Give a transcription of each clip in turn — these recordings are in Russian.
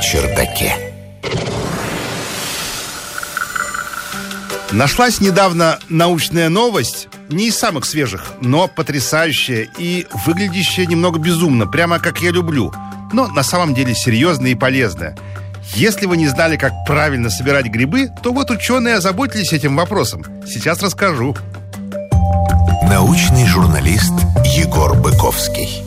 чердаке. Нашлась недавно научная новость, не из самых свежих, но потрясающая и выглядящая немного безумно, прямо как я люблю, но на самом деле серьезная и полезная. Если вы не знали, как правильно собирать грибы, то вот ученые озаботились этим вопросом. Сейчас расскажу. Научный журналист Егор Быковский.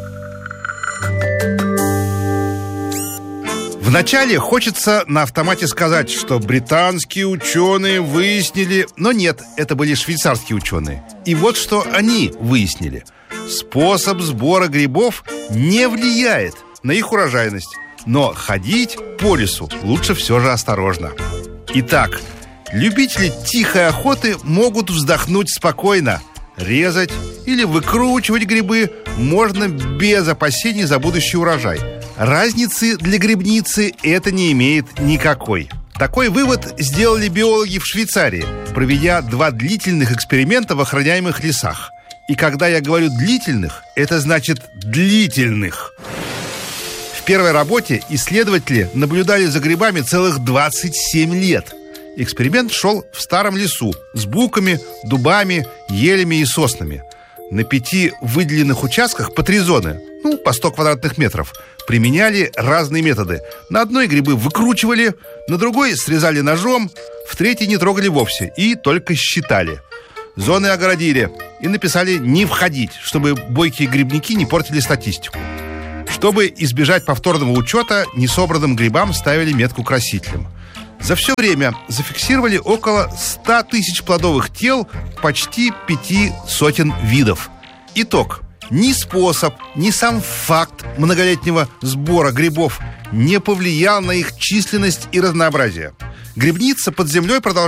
Вначале хочется на автомате сказать, что британские ученые выяснили... Но нет, это были швейцарские ученые. И вот что они выяснили. Способ сбора грибов не влияет на их урожайность. Но ходить по лесу лучше все же осторожно. Итак, любители тихой охоты могут вздохнуть спокойно. Резать или выкручивать грибы можно без опасений за будущий урожай. Разницы для грибницы это не имеет никакой. Такой вывод сделали биологи в Швейцарии, проведя 2 длительных эксперимента в охраняемых лесах. И когда я говорю длительных, это значит длительных. В первой работе исследователи наблюдали за грибами целых 27 лет. Эксперимент шел в старом лесу с буками, дубами, елями и соснами. На 5 выделенных участках по 3 зоны, по 100 квадратных метров, применяли разные методы. На одной грибы выкручивали, на другой срезали ножом, в третьей не трогали вовсе и только считали. Зоны огородили и написали «не входить», чтобы бойкие грибники не портили статистику. Чтобы избежать повторного учета, несобранным грибам ставили метку красителем. За все время зафиксировали около 100 тысяч плодовых тел почти 500 видов. Итог. Ни способ, ни сам факт многолетнего сбора грибов не повлиял на их численность и разнообразие. Грибница под землей продолжает